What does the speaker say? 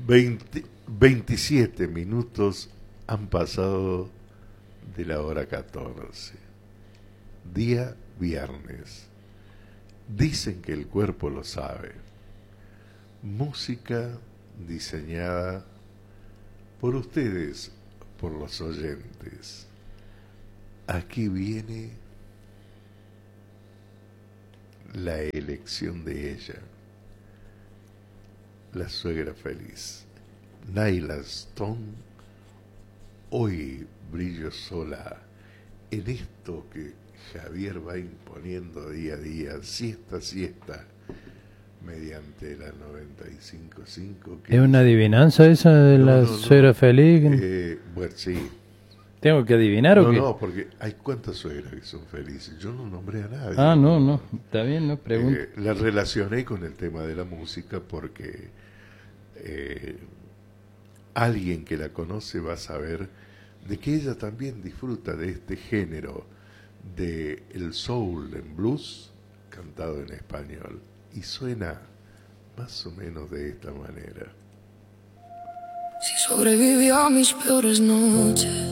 27 minutos han pasado de la hora 14. Día viernes. Dicen que el cuerpo lo sabe. Música diseñada por ustedes, por los oyentes. Aquí viene la elección de ella, la suegra feliz. Naila Stone, hoy brillo sola en esto que Javier va imponiendo día a día, siesta a siesta, mediante la 95.5. ¿Es una adivinanza esa de la suegra feliz? Bueno, sí. ¿Tengo que adivinar o qué? No, porque hay cuántas suegras que son felices. Yo no nombré a nadie. No, está bien, no pregunto. La relacioné con el tema de la música porque alguien que la conoce va a saber de que ella también disfruta de este género de el soul en blues cantado en español, y suena más o menos de esta manera. Si sobrevivió a mis peores noches,